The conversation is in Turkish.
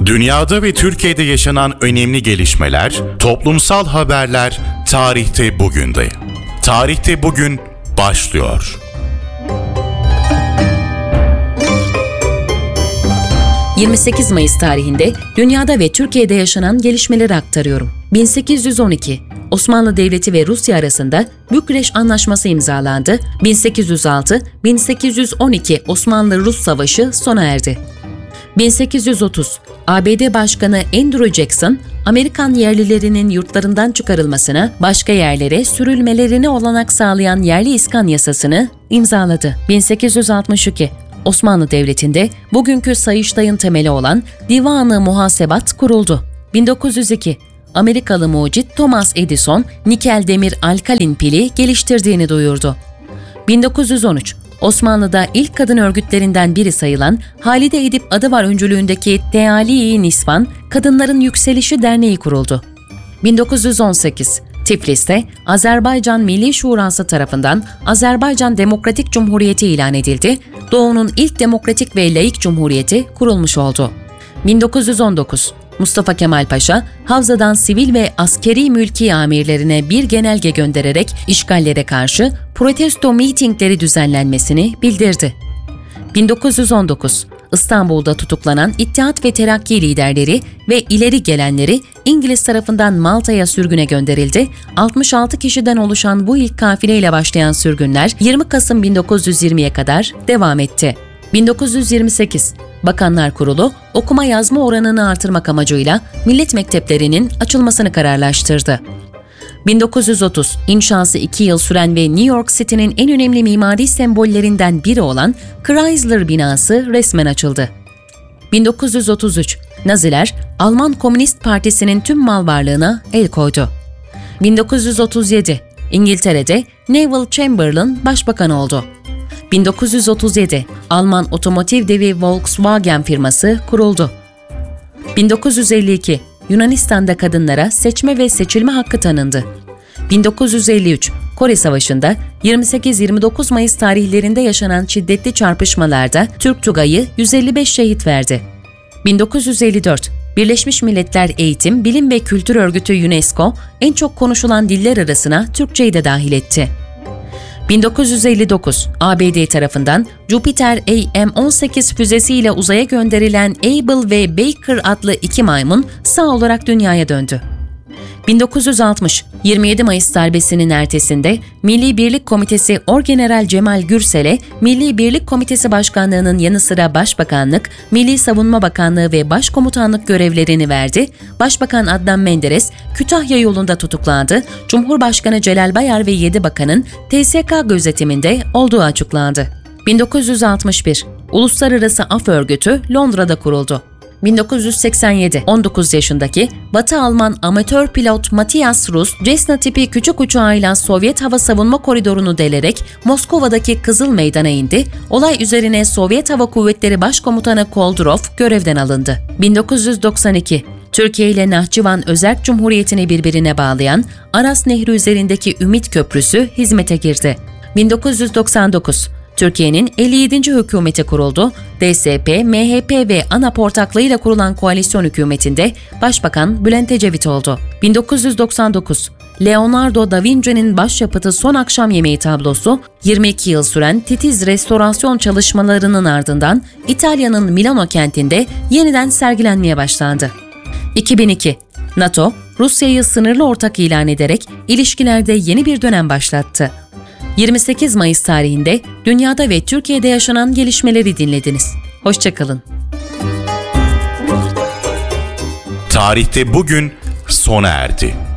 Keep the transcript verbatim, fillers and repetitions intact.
Dünyada ve Türkiye'de yaşanan önemli gelişmeler, toplumsal haberler tarihte bugünde. Tarihte bugün başlıyor. yirmi sekiz Mayıs tarihinde dünyada ve Türkiye'de yaşanan gelişmeleri aktarıyorum. bin sekiz yüz on iki Osmanlı Devleti ve Rusya arasında Bükreş Anlaşması imzalandı. bin sekiz yüz altı - bin sekiz yüz on iki Osmanlı-Rus Savaşı sona erdi. bin sekiz yüz otuz A B D Başkanı Andrew Jackson, Amerikan yerlilerinin yurtlarından çıkarılmasına, başka yerlere sürülmelerine olanak sağlayan yerli iskan yasasını imzaladı. bin sekiz yüz altmış iki Osmanlı Devleti'nde bugünkü Sayıştay'ın temeli olan Divan-ı Muhasebat kuruldu. bin dokuz yüz iki Amerikalı mucit Thomas Edison, nikel demir alkalin pili geliştirdiğini duyurdu. bin dokuz yüz on üç Osmanlı'da ilk kadın örgütlerinden biri sayılan Halide Edip Adıvar öncülüğündeki Teali-i Nisvan, Kadınların Yükselişi Derneği kuruldu. bin dokuz yüz on sekiz Tiflis'te Azerbaycan Milli Şurası tarafından Azerbaycan Demokratik Cumhuriyeti ilan edildi. Doğu'nun ilk demokratik ve laik cumhuriyeti kurulmuş oldu. bin dokuz yüz on dokuz Mustafa Kemal Paşa, Havza'dan sivil ve askeri mülki amirlerine bir genelge göndererek işgallere karşı protesto mitingleri düzenlenmesini bildirdi. bin dokuz yüz on dokuz İstanbul'da tutuklanan İttihat ve Terakki liderleri ve ileri gelenleri İngiliz tarafından Malta'ya sürgüne gönderildi. altmış altı kişiden oluşan bu ilk kafileyle başlayan sürgünler yirmi Kasım bin dokuz yüz yirmiye kadar devam etti. bin dokuz yüz yirmi sekiz Bakanlar Kurulu, okuma yazma oranını artırmak amacıyla millet mekteplerinin açılmasını kararlaştırdı. bin dokuz yüz otuz İnşası iki yıl süren ve New York City'nin en önemli mimari sembollerinden biri olan Chrysler binası resmen açıldı. bin dokuz yüz otuz üç Naziler, Alman Komünist Partisi'nin tüm mal varlığına el koydu. bin dokuz yüz otuz yedi İngiltere'de Neville Chamberlain başbakan oldu. bin dokuz yüz otuz yedi Alman otomotiv devi Volkswagen firması kuruldu. bin dokuz yüz elli iki Yunanistan'da kadınlara seçme ve seçilme hakkı tanındı. bin dokuz yüz elli üç Kore Savaşı'nda yirmi sekiz yirmi dokuz Mayıs tarihlerinde yaşanan şiddetli çarpışmalarda Türk Tugayı yüz elli beş şehit verdi. bin dokuz yüz elli dört Birleşmiş Milletler Eğitim, Bilim ve Kültür Örgütü UNESCO en çok konuşulan diller arasına Türkçeyi de dahil etti. bin dokuz yüz elli dokuz A B D tarafından Jupiter A M on sekiz füzesiyle uzaya gönderilen Able ve Baker adlı iki maymun sağ olarak dünyaya döndü. bin dokuz yüz altmış yirmi yedi Mayıs darbesinin ertesinde Milli Birlik Komitesi Orgeneral Cemal Gürsel'e Milli Birlik Komitesi Başkanlığı'nın yanı sıra Başbakanlık, Milli Savunma Bakanlığı ve Başkomutanlık görevlerini verdi. Başbakan Adnan Menderes Kütahya yolunda tutuklandı. Cumhurbaşkanı Celal Bayar ve yedi bakanın T S K gözetiminde olduğu açıklandı. bin dokuz yüz altmış bir Uluslararası Af Örgütü Londra'da kuruldu. bin dokuz yüz seksen yedi on dokuz yaşındaki Batı Alman amatör pilot Matthias Rus, Cessna tipi küçük uçağıyla Sovyet hava savunma koridorunu delerek Moskova'daki Kızıl Meydan'a indi. Olay üzerine Sovyet Hava Kuvvetleri Başkomutanı Koldorov görevden alındı. bin dokuz yüz doksan iki Türkiye ile Nahçıvan Özerk Cumhuriyeti'ni birbirine bağlayan Aras Nehri üzerindeki Ümit Köprüsü hizmete girdi. bin dokuz yüz doksan dokuz Türkiye'nin elli yedinci hükümeti kuruldu. D S P, M H P ve ANAP ortaklığıyla kurulan koalisyon hükümetinde Başbakan Bülent Ecevit oldu. bin dokuz yüz doksan dokuz Leonardo da Vinci'nin başyapıtı Son Akşam Yemeği tablosu, yirmi iki yıl süren titiz restorasyon çalışmalarının ardından İtalya'nın Milano kentinde yeniden sergilenmeye başlandı. iki bin iki NATO, Rusya'yı sınırlı ortak ilan ederek ilişkilerde yeni bir dönem başlattı. yirmi sekiz Mayıs tarihinde dünyada ve Türkiye'de yaşanan gelişmeleri dinlediniz. Hoşça kalın. Tarihte bugün sona erdi.